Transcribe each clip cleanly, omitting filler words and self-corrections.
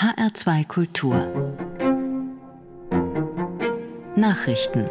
HR2 Kultur Nachrichten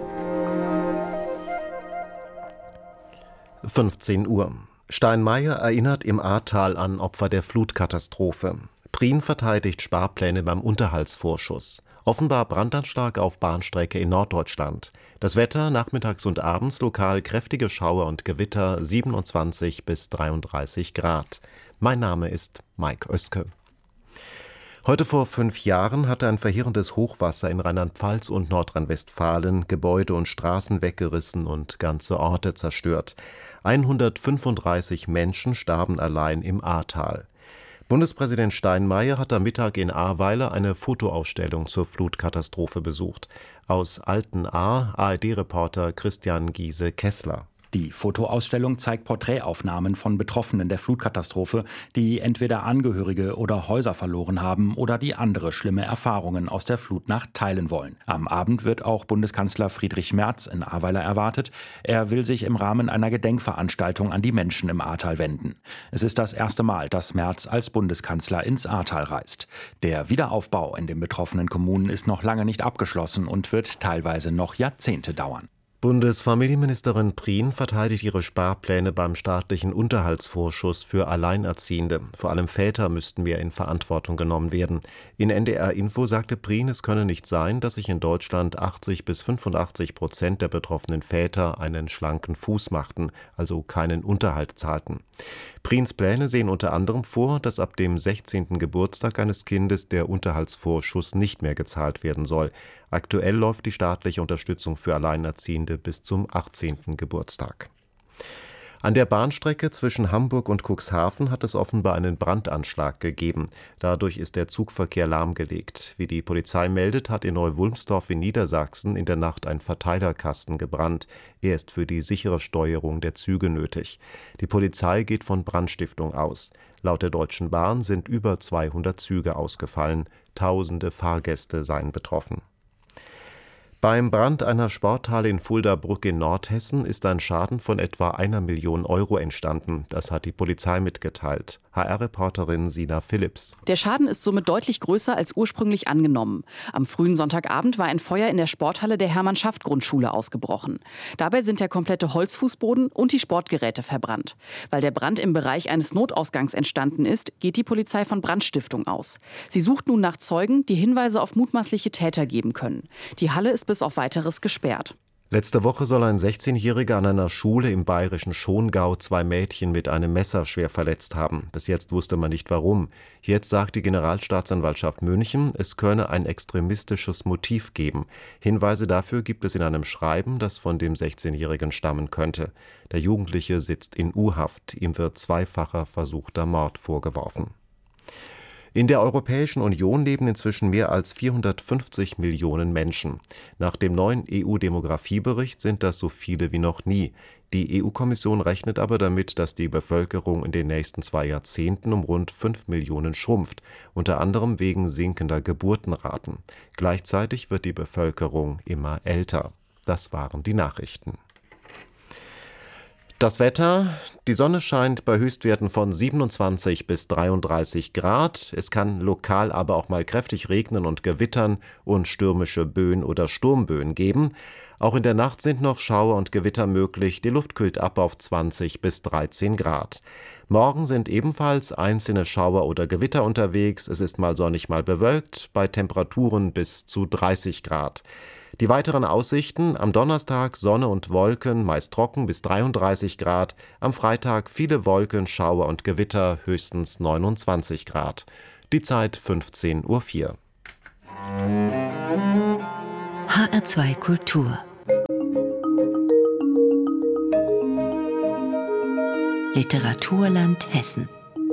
15 Uhr. Steinmeier erinnert im Ahrtal an Opfer der Flutkatastrophe. Prien verteidigt Sparpläne beim Unterhaltsvorschuss. Offenbar Brandanschlag auf Bahnstrecke in Norddeutschland. Das Wetter nachmittags und abends lokal kräftige Schauer und Gewitter 27 bis 33 Grad. Mein Name ist Mike Oeske. Heute vor 5 Jahren hatte ein verheerendes Hochwasser in Rheinland-Pfalz und Nordrhein-Westfalen Gebäude und Straßen weggerissen und ganze Orte zerstört. 135 Menschen starben allein im Ahrtal. Bundespräsident Steinmeier hat am Mittag in Ahrweiler eine Fotoausstellung zur Flutkatastrophe besucht. Aus Altenahr ARD-Reporter Christian Giese-Kessler. Die Fotoausstellung zeigt Porträtaufnahmen von Betroffenen der Flutkatastrophe, die entweder Angehörige oder Häuser verloren haben oder die andere schlimme Erfahrungen aus der Flutnacht teilen wollen. Am Abend wird auch Bundeskanzler Friedrich Merz in Ahrweiler erwartet. Er will sich im Rahmen einer Gedenkveranstaltung an die Menschen im Ahrtal wenden. Es ist das erste Mal, dass Merz als Bundeskanzler ins Ahrtal reist. Der Wiederaufbau in den betroffenen Kommunen ist noch lange nicht abgeschlossen und wird teilweise noch Jahrzehnte dauern. Bundesfamilienministerin Prien verteidigt ihre Sparpläne beim staatlichen Unterhaltsvorschuss für Alleinerziehende. Vor allem Väter müssten mehr in Verantwortung genommen werden. In NDR Info sagte Prien, es könne nicht sein, dass sich in Deutschland 80-85% der betroffenen Väter einen schlanken Fuß machten, also keinen Unterhalt zahlten. Priens Pläne sehen unter anderem vor, dass ab dem 16. Geburtstag eines Kindes der Unterhaltsvorschuss nicht mehr gezahlt werden soll. Aktuell läuft die staatliche Unterstützung für Alleinerziehende bis zum 18. Geburtstag. An der Bahnstrecke zwischen Hamburg und Cuxhaven hat es offenbar einen Brandanschlag gegeben. Dadurch ist der Zugverkehr lahmgelegt. Wie die Polizei meldet, hat in Neu-Wulmstorf in Niedersachsen in der Nacht ein Verteilerkasten gebrannt. Er ist für die sichere Steuerung der Züge nötig. Die Polizei geht von Brandstiftung aus. Laut der Deutschen Bahn sind über 200 Züge ausgefallen. Tausende Fahrgäste seien betroffen. Beim Brand einer Sporthalle in Fuldabrück in Nordhessen ist ein Schaden von etwa 1 Million Euro entstanden. Das hat die Polizei mitgeteilt. HR-Reporterin Sina Philipps. Der Schaden ist somit deutlich größer als ursprünglich angenommen. Am frühen Sonntagabend war ein Feuer in der Sporthalle der Hermann-Schaft-Grundschule ausgebrochen. Dabei sind der komplette Holzfußboden und die Sportgeräte verbrannt. Weil der Brand im Bereich eines Notausgangs entstanden ist, geht die Polizei von Brandstiftung aus. Sie sucht nun nach Zeugen, die Hinweise auf mutmaßliche Täter geben können. Die Halle ist bis auf Weiteres gesperrt. Letzte Woche soll ein 16-Jähriger an einer Schule im bayerischen Schongau 2 Mädchen mit einem Messer schwer verletzt haben. Bis jetzt wusste man nicht warum. Jetzt sagt die Generalstaatsanwaltschaft München, es könne ein extremistisches Motiv geben. Hinweise dafür gibt es in einem Schreiben, das von dem 16-Jährigen stammen könnte. Der Jugendliche sitzt in U-Haft. Ihm wird zweifacher versuchter Mord vorgeworfen. In der Europäischen Union leben inzwischen mehr als 450 Millionen Menschen. Nach dem neuen EU-Demografiebericht sind das so viele wie noch nie. Die EU-Kommission rechnet aber damit, dass die Bevölkerung in den nächsten 2 Jahrzehnten um rund 5 Millionen schrumpft, unter anderem wegen sinkender Geburtenraten. Gleichzeitig wird die Bevölkerung immer älter. Das waren die Nachrichten. Das Wetter: Die Sonne scheint bei Höchstwerten von 27 bis 33 Grad. Es kann lokal aber auch mal kräftig regnen und gewittern und stürmische Böen oder Sturmböen geben. Auch in der Nacht sind noch Schauer und Gewitter möglich. Die Luft kühlt ab auf 20 bis 13 Grad. Morgen sind ebenfalls einzelne Schauer oder Gewitter unterwegs. Es ist mal sonnig, mal bewölkt, bei Temperaturen bis zu 30 Grad. Die weiteren Aussichten: am Donnerstag Sonne und Wolken, meist trocken bis 33 Grad. Am Freitag viele Wolken, Schauer und Gewitter, höchstens 29 Grad. Die Zeit 15:04 Uhr. HR2 Kultur Literaturland Hessen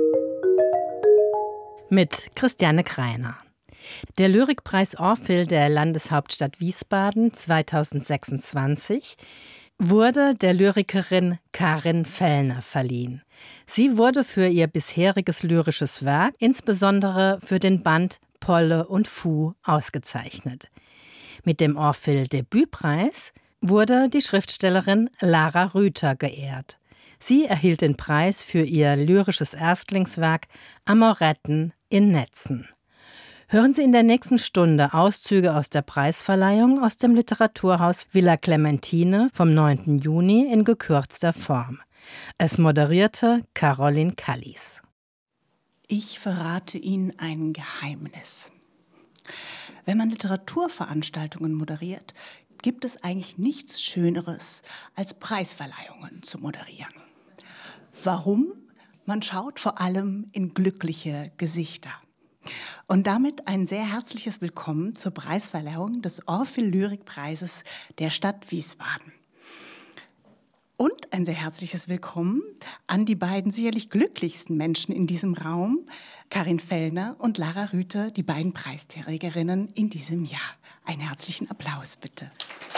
mit Christiane Kreiner. Der Lyrikpreis Orphel der Landeshauptstadt Wiesbaden 2026 wurde der Lyrikerin Karin Fellner verliehen. Sie wurde für ihr bisheriges lyrisches Werk, insbesondere für den Band Polle und Fu, ausgezeichnet. Mit dem Orphel Debütpreis wurde die Schriftstellerin Lara Rüther geehrt. Sie erhielt den Preis für ihr lyrisches Erstlingswerk Amoretten in Netzen. Hören Sie in der nächsten Stunde Auszüge aus der Preisverleihung aus dem Literaturhaus Villa Clementine vom 9. Juni in gekürzter Form. Es moderierte Caroline Kallis. Ich verrate Ihnen ein Geheimnis. Wenn man Literaturveranstaltungen moderiert, gibt es eigentlich nichts Schöneres, als Preisverleihungen zu moderieren. Warum? Man schaut vor allem in glückliche Gesichter. Und damit ein sehr herzliches Willkommen zur Preisverleihung des Orphel-Lyrikpreises der Stadt Wiesbaden. Und ein sehr herzliches Willkommen an die beiden sicherlich glücklichsten Menschen in diesem Raum, Karin Fellner und Lara Rüther, die beiden Preisträgerinnen in diesem Jahr. Einen herzlichen Applaus bitte.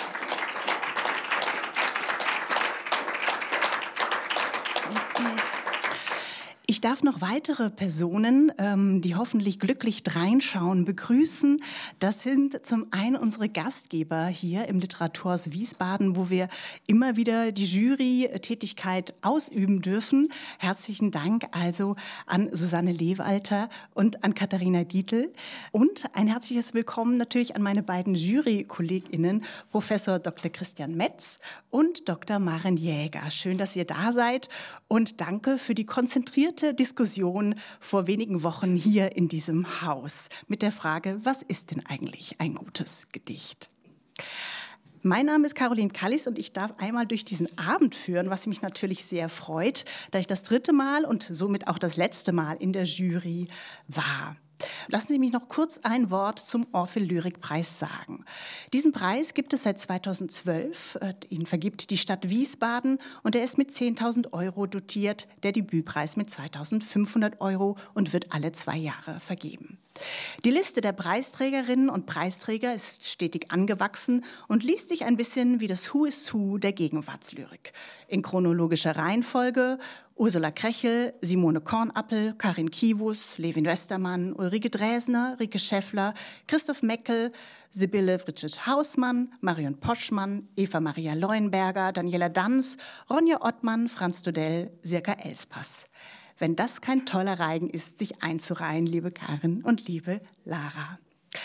Ich darf noch weitere Personen, die hoffentlich glücklich reinschauen, begrüßen. Das sind zum einen unsere Gastgeber hier im Literaturhaus Wiesbaden, wo wir immer wieder die Jury-Tätigkeit ausüben dürfen. Herzlichen Dank also an Susanne Lewalter und an Katharina Dietl. Und ein herzliches Willkommen natürlich an meine beiden Jury-KollegInnen, Professor Dr. Christian Metz und Dr. Maren Jäger. Schön, dass ihr da seid und danke für die konzentrierte Diskussion vor wenigen Wochen hier in diesem Haus mit der Frage, was ist denn eigentlich ein gutes Gedicht? Mein Name ist Caroline Kallis und ich darf einmal durch diesen Abend führen, was mich natürlich sehr freut, da ich das 3. Mal und somit auch das letzte Mal in der Jury war. Lassen Sie mich noch kurz ein Wort zum Orphel-Lyrikpreis sagen. Diesen Preis gibt es seit 2012. Ihn vergibt die Stadt Wiesbaden und er ist mit 10.000 € dotiert, der Debütpreis mit 2.500 € und wird alle 2 Jahre vergeben. Die Liste der Preisträgerinnen und Preisträger ist stetig angewachsen und liest sich ein bisschen wie das Who is Who der Gegenwartslyrik. In chronologischer Reihenfolge: Ursula Krechel, Simone Kornappel, Karin Kiewus, Levin Westermann, Ulrike Dresner, Rike Schäffler, Christoph Meckel, Sibylle Fritschitsch-Hausmann, Marion Poschmann, Eva-Maria Leuenberger, Daniela Danz, Ronja Ottmann, Franz Dodell, Sirka Elspass. Wenn das kein toller Reigen ist, sich einzureihen, liebe Karin und liebe Lara.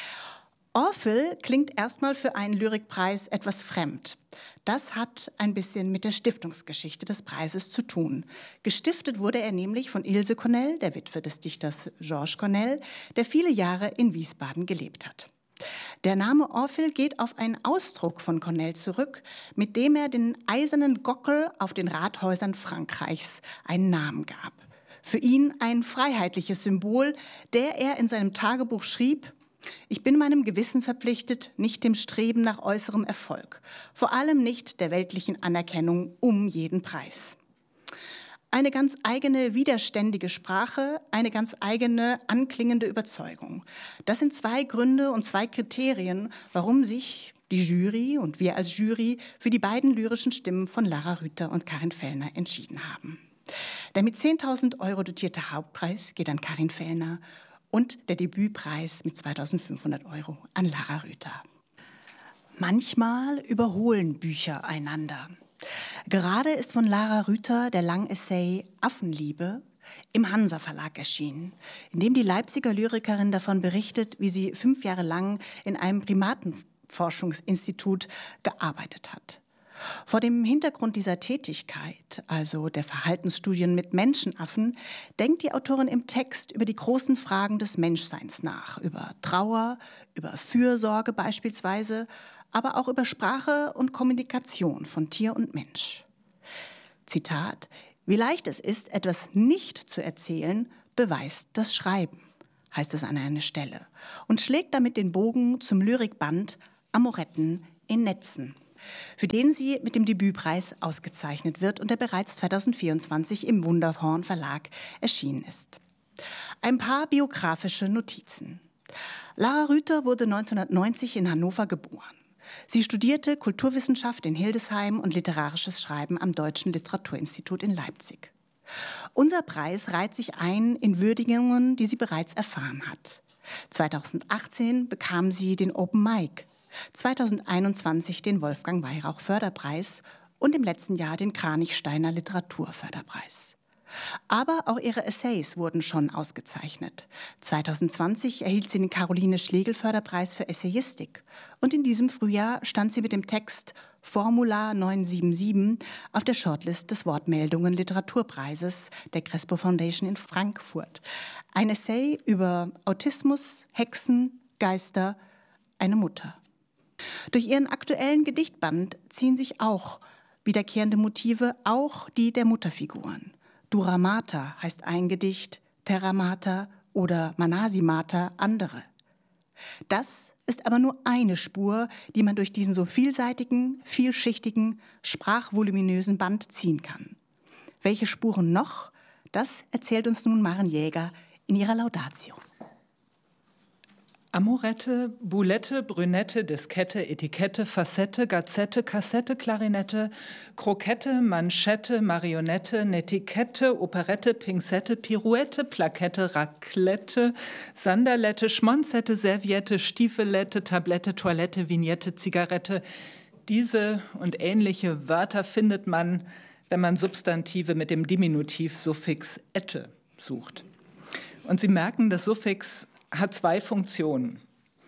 Orphel klingt erstmal für einen Lyrikpreis etwas fremd. Das hat ein bisschen mit der Stiftungsgeschichte des Preises zu tun. Gestiftet wurde er nämlich von Ilse Cornell, der Witwe des Dichters Georges Cornell, der viele Jahre in Wiesbaden gelebt hat. Der Name Orphel geht auf einen Ausdruck von Cornell zurück, mit dem er den eisernen Gockel auf den Rathäusern Frankreichs einen Namen gab. Für ihn ein freiheitliches Symbol, der er in seinem Tagebuch schrieb: Ich bin meinem Gewissen verpflichtet, nicht dem Streben nach äußerem Erfolg, vor allem nicht der weltlichen Anerkennung um jeden Preis. Eine ganz eigene, widerständige Sprache, eine ganz eigene, anklingende Überzeugung. Das sind 2 Gründe und 2 Kriterien, warum sich die Jury und wir als Jury für die beiden lyrischen Stimmen von Lara Rüther und Karin Fellner entschieden haben. Der mit 10.000 € dotierte Hauptpreis geht an Karin Fellner und der Debütpreis mit 2.500 € an Lara Rüther. Manchmal überholen Bücher einander. Gerade ist von Lara Rüther der Langessay Affenliebe im Hansa Verlag erschienen, in dem die Leipziger Lyrikerin davon berichtet, wie sie 5 Jahre lang in einem Primatenforschungsinstitut gearbeitet hat. Vor dem Hintergrund dieser Tätigkeit, also der Verhaltensstudien mit Menschenaffen, denkt die Autorin im Text über die großen Fragen des Menschseins nach, über Trauer, über Fürsorge beispielsweise, aber auch über Sprache und Kommunikation von Tier und Mensch. Zitat: Wie leicht es ist, etwas nicht zu erzählen, beweist das Schreiben, heißt es an einer Stelle, und schlägt damit den Bogen zum Lyrikband Amoretten in Netzen, für den sie mit dem Debütpreis ausgezeichnet wird und der bereits 2024 im Wunderhorn Verlag erschienen ist. Ein paar biografische Notizen. Lara Rüther wurde 1990 in Hannover geboren. Sie studierte Kulturwissenschaft in Hildesheim und literarisches Schreiben am Deutschen Literaturinstitut in Leipzig. Unser Preis reiht sich ein in Würdigungen, die sie bereits erfahren hat. 2018 bekam sie den Open Mic, 2021 den Wolfgang Weyrauch Förderpreis und im letzten Jahr den Kranichsteiner Literaturförderpreis. Aber auch ihre Essays wurden schon ausgezeichnet. 2020 erhielt sie den Caroline-Schlegel-Förderpreis für Essayistik. Und in diesem Frühjahr stand sie mit dem Text Formula 977 auf der Shortlist des Wortmeldungen Literaturpreises der Crespo Foundation in Frankfurt. Ein Essay über Autismus, Hexen, Geister, eine Mutter. Durch ihren aktuellen Gedichtband ziehen sich auch wiederkehrende Motive, auch die der Mutterfiguren. Duramata heißt ein Gedicht, Terramata oder Manasimata andere. Das ist aber nur eine Spur, die man durch diesen so vielseitigen, vielschichtigen, sprachvoluminösen Band ziehen kann. Welche Spuren noch? Das erzählt uns nun Maren Jäger in ihrer Laudatio. Amorette, Boulette, Brünette, Diskette, Etikette, Facette, Gazette, Kassette, Klarinette, Krokette, Manschette, Marionette, Netiquette, Operette, Pinzette, Pirouette, Plakette, Raclette, Sanderlette, Schmonzette, Serviette, Stiefelette, Tablette, Toilette, Vignette, Zigarette. Diese und ähnliche Wörter findet man, wenn man Substantive mit dem Diminutivsuffix ette sucht. Und Sie merken, das Suffix hat zwei Funktionen.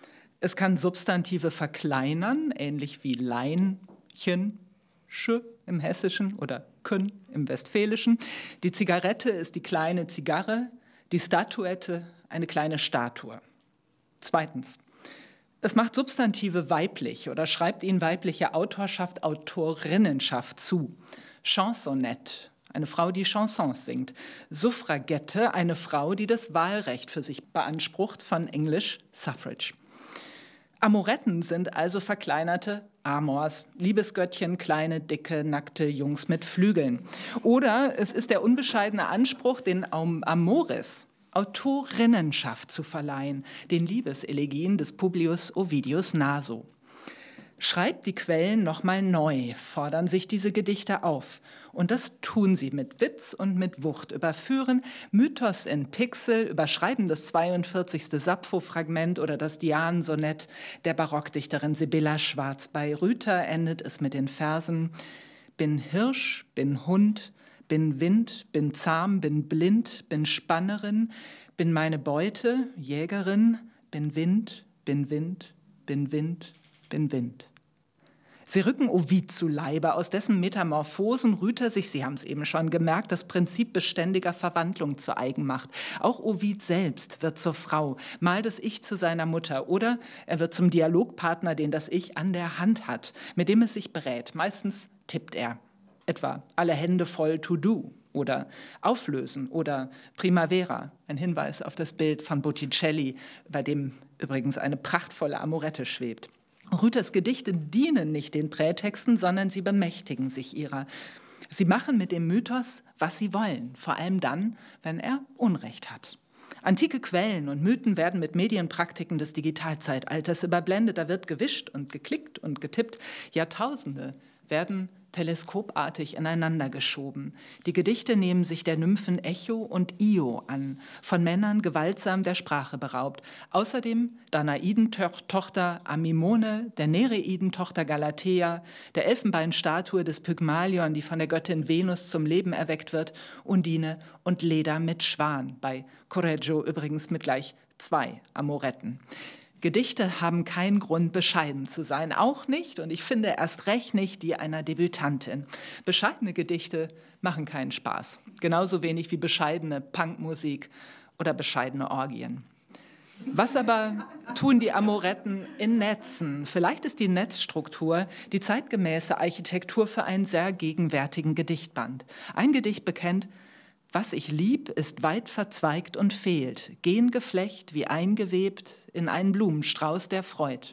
Es kann Substantive verkleinern, ähnlich wie Leinchen, sch im Hessischen oder kün im Westfälischen. Die Zigarette ist die kleine Zigarre, die Statuette eine kleine Statue. Zweitens, es macht Substantive weiblich oder schreibt ihnen weibliche Autorschaft, Autorinnenschaft zu. Chansonnette, eine Frau, die Chansons singt. Suffragette, eine Frau, die das Wahlrecht für sich beansprucht, von Englisch Suffrage. Amoretten sind also verkleinerte Amors, Liebesgöttchen, kleine, dicke, nackte Jungs mit Flügeln. Oder es ist der unbescheidene Anspruch, den Amoris, Autorinnenschaft zu verleihen, den Liebeselegien des Publius Ovidius Naso. Schreibt die Quellen nochmal neu, fordern sich diese Gedichte auf. Und das tun sie mit Witz und mit Wucht, überführen Mythos in Pixel, überschreiben das 42. Sappho-Fragment oder das Dianensonett der Barockdichterin Sibylla Schwarz. Bei Rüther endet es mit den Versen: Bin Hirsch, bin Hund, bin Wind, bin zahm, bin blind, bin Spannerin, bin meine Beute, Jägerin, bin Wind, bin Wind, bin Wind, bin Wind. Sie rücken Ovid zu Leibe, aus dessen Metamorphosen Rüther sich, Sie haben es eben schon gemerkt, das Prinzip beständiger Verwandlung zu eigen macht. Auch Ovid selbst wird zur Frau, mal das Ich zu seiner Mutter, oder er wird zum Dialogpartner, den das Ich an der Hand hat, mit dem es sich berät. Meistens tippt er, etwa alle Hände voll to do oder auflösen oder Primavera, ein Hinweis auf das Bild von Botticelli, bei dem übrigens eine prachtvolle Amorette schwebt. Rüthers Gedichte dienen nicht den Prätexten, sondern sie bemächtigen sich ihrer. Sie machen mit dem Mythos, was sie wollen, vor allem dann, wenn er Unrecht hat. Antike Quellen und Mythen werden mit Medienpraktiken des Digitalzeitalters überblendet. Da wird gewischt und geklickt und getippt. Jahrtausende werden teleskopartig ineinander geschoben. Die Gedichte nehmen sich der Nymphen Echo und Io an, von Männern gewaltsam der Sprache beraubt. Außerdem Danaiden-Tochter Amymone, der Nereiden-Tochter Galatea, der Elfenbeinstatue des Pygmalion, die von der Göttin Venus zum Leben erweckt wird, Undine und Leda mit Schwan, bei Correggio übrigens mit gleich 2 Amoretten. Gedichte haben keinen Grund, bescheiden zu sein, auch nicht, und ich finde erst recht nicht die einer Debütantin. Bescheidene Gedichte machen keinen Spaß, genauso wenig wie bescheidene Punkmusik oder bescheidene Orgien. Was aber tun die Amoretten in Netzen? Vielleicht ist die Netzstruktur die zeitgemäße Architektur für einen sehr gegenwärtigen Gedichtband. Ein Gedicht bekennt: Was ich lieb, ist weit verzweigt und fehlt, Gengeflecht wie eingewebt in einen Blumenstrauß der Freud.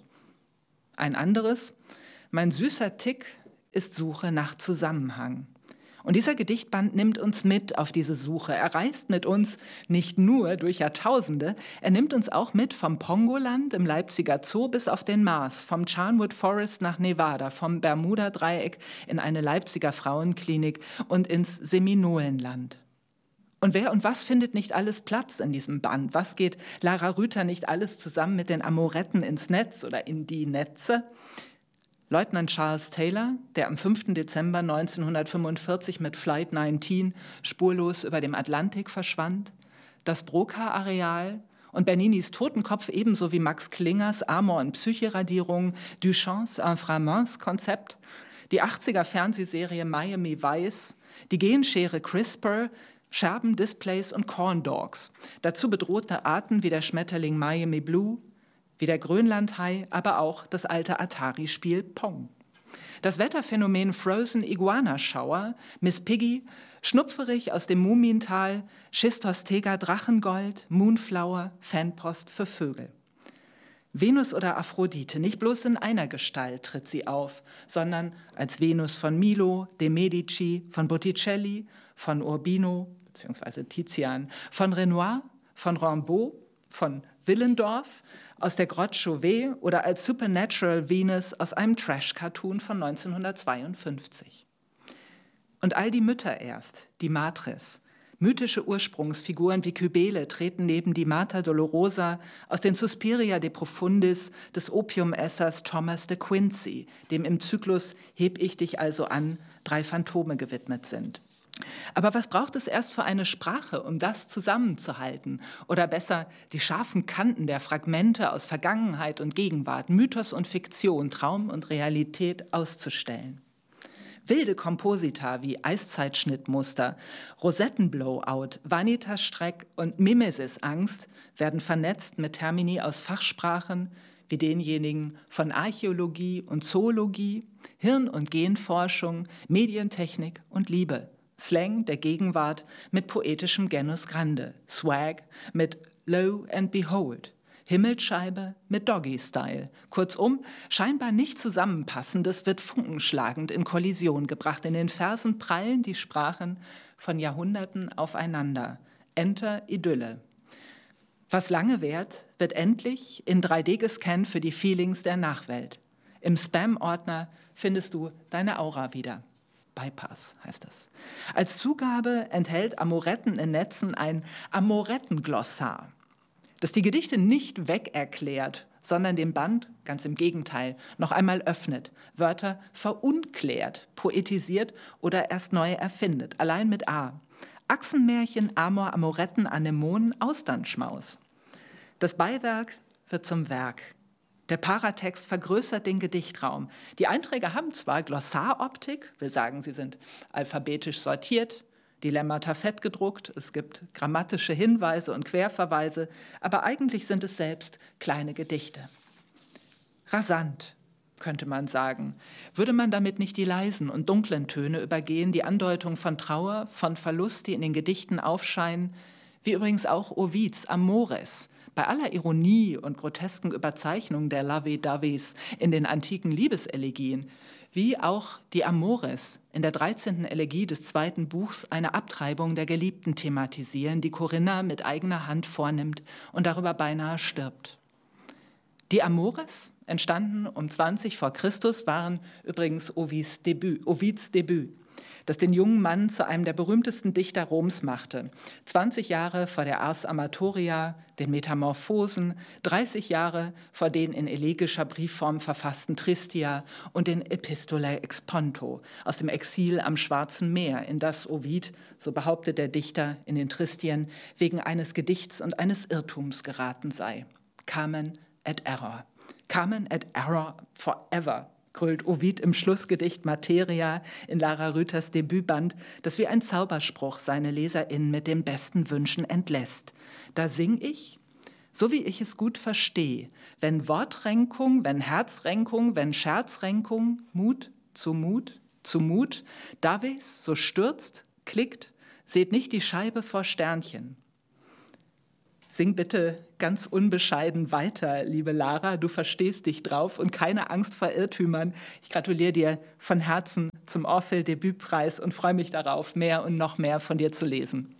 Ein anderes: Mein süßer Tick ist Suche nach Zusammenhang. Und dieser Gedichtband nimmt uns mit auf diese Suche. Er reist mit uns nicht nur durch Jahrtausende, er nimmt uns auch mit vom Pongoland im Leipziger Zoo bis auf den Mars, vom Charnwood Forest nach Nevada, vom Bermuda-Dreieck in eine Leipziger Frauenklinik und ins Seminolenland. Und wer und was findet nicht alles Platz in diesem Band? Was geht Lara Rüther nicht alles zusammen mit den Amoretten ins Netz oder in die Netze? Leutnant Charles Taylor, der am 5. Dezember 1945 mit Flight 19 spurlos über dem Atlantik verschwand, das Broca-Areal und Berninis Totenkopf ebenso wie Max Klingers Amor- und Psycheradierung, Duchamps Inframens-Konzept, die 80er-Fernsehserie Miami Vice, die Genschere CRISPR, Scherben, Displays und Corn Dogs. Dazu bedrohte Arten wie der Schmetterling Miami Blue, wie der Grönlandhai, aber auch das alte Atari-Spiel Pong. Das Wetterphänomen Frozen Iguana Shower, Miss Piggy, Schnupferich aus dem Mumiental, Schistostega Drachengold, Moonflower, Fanpost für Vögel. Venus oder Aphrodite, nicht bloß in einer Gestalt tritt sie auf, sondern als Venus von Milo, de Medici, von Botticelli, von Urbino bzw. Tizian, von Renoir, von Rimbaud, von Willendorf, aus der Grotte Chauvet oder als Supernatural Venus aus einem Trash-Cartoon von 1952. Und all die Mütter erst, die Matres, mythische Ursprungsfiguren wie Kybele treten neben die Mater Dolorosa aus den Suspiria de Profundis des Opiumessers Thomas de Quincey, dem im Zyklus Heb ich dich also an 3 Phantome gewidmet sind. Aber was braucht es erst für eine Sprache, um das zusammenzuhalten? Oder besser, die scharfen Kanten der Fragmente aus Vergangenheit und Gegenwart, Mythos und Fiktion, Traum und Realität auszustellen? Wilde Komposita wie Eiszeitschnittmuster, Rosettenblowout, Vanitas-Streck und Mimesis-Angst werden vernetzt mit Termini aus Fachsprachen wie denjenigen von Archäologie und Zoologie, Hirn- und Genforschung, Medientechnik und Liebe. Slang der Gegenwart mit poetischem Genus Grande, Swag mit Lo and Behold, Himmelsscheibe mit Doggy-Style. Kurzum, scheinbar nicht Zusammenpassendes wird funkenschlagend in Kollision gebracht. In den Versen prallen die Sprachen von Jahrhunderten aufeinander. Enter Idylle. Was lange währt, wird endlich in 3D gescannt für die Feelings der Nachwelt. Im Spam-Ordner findest du deine Aura wieder. Bypass heißt es. Als Zugabe enthält Amoretten in Netzen ein Amorettenglossar, das die Gedichte nicht wegerklärt, sondern den Band, ganz im Gegenteil, noch einmal öffnet, Wörter verunklärt, poetisiert oder erst neu erfindet, allein mit A. Achsenmärchen, Amor, Amoretten, Anemonen, Austernschmaus. Das Beiwerk wird zum Werk. Der Paratext vergrößert den Gedichtraum. Die Einträge haben zwar Glossaroptik, will sagen, sie sind alphabetisch sortiert, Dilemmata fett gedruckt, es gibt grammatische Hinweise und Querverweise, aber eigentlich sind es selbst kleine Gedichte. Rasant, könnte man sagen. Würde man damit nicht die leisen und dunklen Töne übergehen, die Andeutung von Trauer, von Verlust, die in den Gedichten aufscheinen, wie übrigens auch Ovids Amores, bei aller Ironie und grotesken Überzeichnung der Lovey-Doveys in den antiken Liebeselegien, wie auch die Amores in der 13. Elegie des 2. Buchs eine Abtreibung der Geliebten thematisieren, die Corinna mit eigener Hand vornimmt und darüber beinahe stirbt. Die Amores, entstanden um 20 vor Christus, waren übrigens Ovids Debüt, das den jungen Mann zu einem der berühmtesten Dichter Roms machte. 20 Jahre vor der Ars Amatoria, den Metamorphosen, 30 Jahre vor den in elegischer Briefform verfassten Tristia und den Epistolae Exponto aus dem Exil am Schwarzen Meer, in das Ovid, so behauptet der Dichter in den Tristien, wegen eines Gedichts und eines Irrtums geraten sei. Carmen et Error. Carmen et Error forever, grölt Ovid im Schlussgedicht Materia in Lara Rüthers Debütband, das wie ein Zauberspruch seine LeserInnen mit den besten Wünschen entlässt. Da sing ich, so wie ich es gut verstehe, wenn Wortrenkung, wenn Herzrenkung, wenn Scherzrenkung, Mut, Daves, so stürzt, klickt, seht nicht die Scheibe vor Sternchen. Sing bitte ganz unbescheiden weiter, liebe Lara. Du verstehst dich drauf und keine Angst vor Irrtümern. Ich gratuliere dir von Herzen zum Orphel-Debütpreis und freue mich darauf, mehr und noch mehr von dir zu lesen.